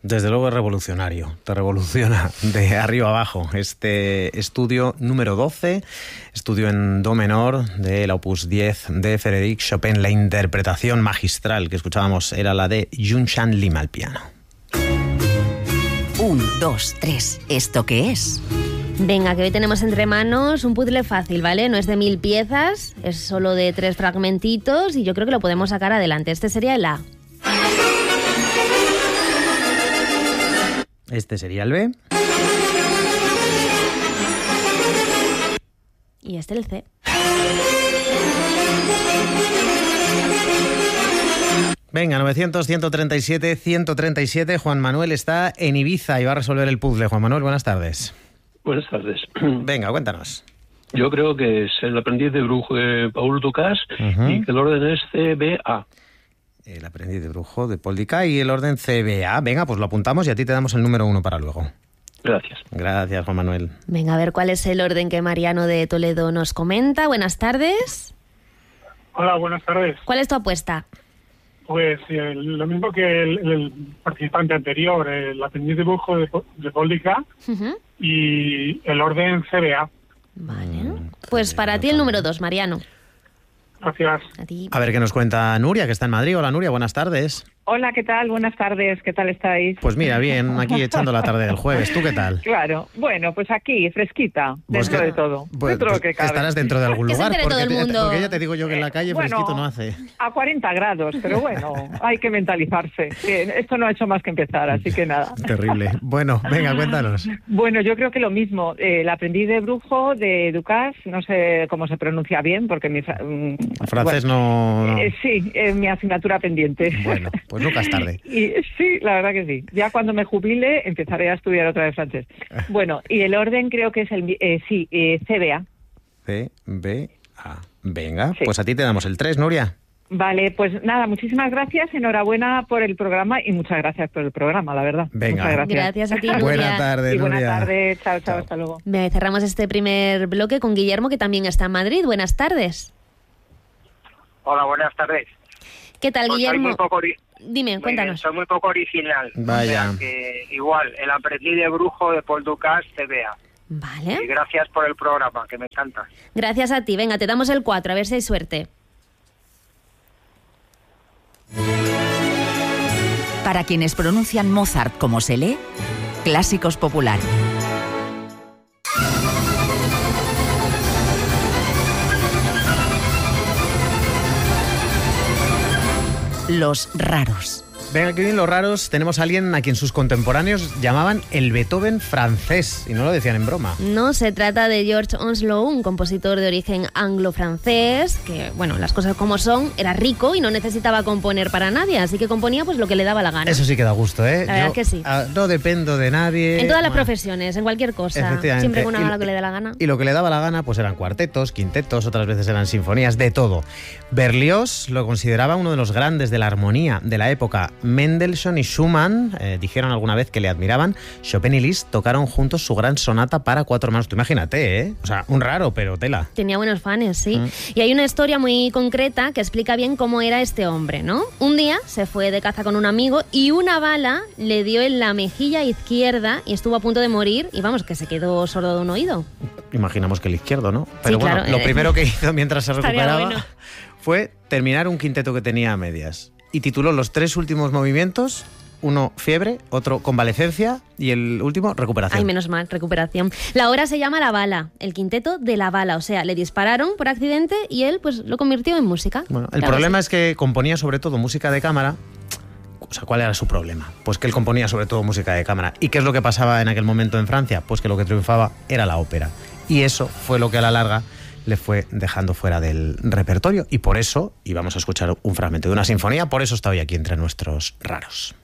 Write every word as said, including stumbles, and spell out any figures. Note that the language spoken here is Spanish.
Desde luego es revolucionario, te revoluciona de arriba abajo. Este estudio número doce, estudio en do menor del opus diez de Frédéric Chopin. La interpretación magistral que escuchábamos era la de Yunshan Lima al piano. Un, dos, tres. ¿Esto qué es? Venga, que hoy tenemos entre manos un puzzle fácil, ¿vale? No es de mil piezas, es solo de tres fragmentitos y yo creo que lo podemos sacar adelante. Este sería el A. Este sería el B. Y este el C. Venga, novecientos, ciento treinta y siete, ciento treinta y siete. Juan Manuel está en Ibiza y va a resolver el puzzle. Juan Manuel, buenas tardes. Buenas tardes. Venga, cuéntanos. Yo creo que es El aprendiz de brujo de Paul Dukas uh-huh. y que el orden es C B A. El aprendiz de brujo de Paul Dukas y el orden C B A. Venga, pues lo apuntamos y a ti te damos el número uno para luego. Gracias. Gracias, Juan Manuel. Venga, a ver cuál es el orden que Mariano de Toledo nos comenta. Buenas tardes. Hola, buenas tardes. ¿Cuál es tu apuesta? Pues eh, lo mismo que el, el participante anterior, el aprendiz de brujo de, de Paul Dukas uh-huh. y el orden C B A. Vale. Pues para ti el número dos, Mariano. Gracias. A ti. A ver qué nos cuenta Nuria, que está en Madrid. Hola, Nuria, buenas tardes. Hola, ¿qué tal? Buenas tardes, ¿qué tal estáis? Pues mira, bien, aquí echando la tarde del jueves. ¿Tú qué tal? Claro, bueno, pues aquí, fresquita, pues dentro que, de todo. Pues, dentro pues de lo que cabe. Estarás dentro de algún lugar, porque, todo el mundo. porque ya te digo yo que en la calle eh, fresquito bueno, no hace. A cuarenta grados, pero bueno, hay que mentalizarse. Que esto no ha hecho más que empezar, así que nada. Terrible. Bueno, venga, cuéntanos. Bueno, yo creo que lo mismo. Eh, el aprendiz de brujo de Dukas, no sé cómo se pronuncia bien, porque mi... Fra- el francés bueno, no... no. Eh, sí, es mi asignatura pendiente. Bueno, pues nunca es tarde. Y, sí, la verdad que sí. Ya cuando me jubile empezaré a estudiar otra vez francés. Bueno, y el orden creo que es el eh, sí, eh, C B A. C B A. Venga, sí. Pues a ti te damos el tres, Nuria. Vale, pues nada, muchísimas gracias, enhorabuena por el programa y muchas gracias por el programa, la verdad. Venga. Muchas gracias. Gracias a ti, Nuria. Buena tarde, y buena Nuria. tarde, chao, chao, chao, hasta luego. Bien, cerramos este primer bloque con Guillermo, que también está en Madrid. Buenas tardes. Hola, buenas tardes. ¿Qué tal, pues Guillermo? Soy muy poco ori- Dime, muy cuéntanos. Bien, soy muy poco original. Vaya. O sea, que igual, El aprendiz de brujo de Paul Dukas, C B A. Vale. Y gracias por el programa, que me encanta. Gracias a ti. Venga, te damos el cuatro, a ver si hay suerte. Para quienes pronuncian Mozart como se lee, Clásicos Popular. Los raros. Venga, que bien los raros. Tenemos a alguien a quien sus contemporáneos llamaban el Beethoven francés, y no lo decían en broma. No, se trata de George Onslow, un compositor de origen anglo-francés, que, bueno, las cosas como son, era rico y no necesitaba componer para nadie, así que componía pues lo que le daba la gana. Eso sí que da gusto, ¿eh? La verdad Yo, que sí. A, no dependo de nadie. En todas las bueno, profesiones, en cualquier cosa, siempre con una lo que le dé la gana. Y lo que le daba la gana pues eran cuartetos, quintetos, otras veces eran sinfonías, de todo. Berlioz lo consideraba uno de los grandes de la armonía de la época. Mendelssohn y Schumann eh, dijeron alguna vez que le admiraban. Chopin y Liszt tocaron juntos su gran sonata para cuatro manos. Tú imagínate, ¿eh? O sea, un raro, pero tela. Tenía buenos fans, sí. Mm. Y hay una historia muy concreta que explica bien cómo era este hombre, ¿no? Un día se fue de caza con un amigo y una bala le dio en la mejilla izquierda y estuvo a punto de morir y vamos, que se quedó sordo de un oído. Imaginamos que el izquierdo, ¿no? Pero sí, bueno, claro, lo eh, primero que hizo mientras se recuperaba bueno. fue terminar un quinteto que tenía a medias. Y tituló los tres últimos movimientos, uno fiebre, otro convalecencia y el último recuperación. Ay, menos mal, recuperación. La obra se llama La Bala, el quinteto de la bala, o sea, le dispararon por accidente y él pues lo convirtió en música. Bueno, el claro, problema sí. es que componía sobre todo música de cámara. O sea, ¿cuál era su problema? Pues que él componía sobre todo música de cámara. ¿Y qué es lo que pasaba en aquel momento en Francia? Pues que lo que triunfaba era la ópera. Y eso fue lo que a la larga le fue dejando fuera del repertorio y por eso, y vamos a escuchar un fragmento de una sinfonía, por eso está hoy aquí entre nuestros raros.